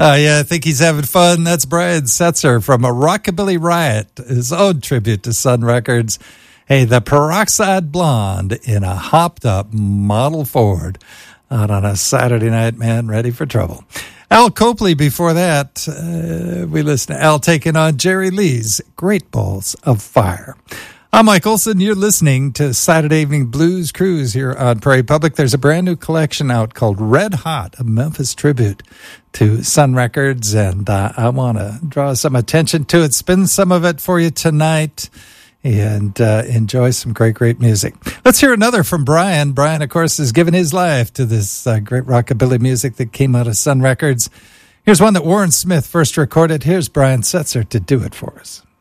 Yeah, I think he's having fun. That's Brian Setzer from a Rockabilly Riot, his own tribute to Sun Records. Hey, the Peroxide Blonde in a hopped-up Model Ford out on a Saturday night, man, ready for trouble. Al Copley before that. We listen to Al taking on Jerry Lee's Great Balls of Fire. I'm Mike Olson. You're listening to Saturday Evening Blues Cruise here on Prairie Public. There's a brand new collection out called Red Hot, a Memphis tribute to Sun Records, and I want to draw some attention to it, spin some of it for you tonight, and enjoy some great, great music. Let's hear another from Brian. Brian, of course, has given his life to this great rockabilly music that came out of Sun Records. Here's one that Warren Smith first recorded. Here's Brian Setzer to do it for us.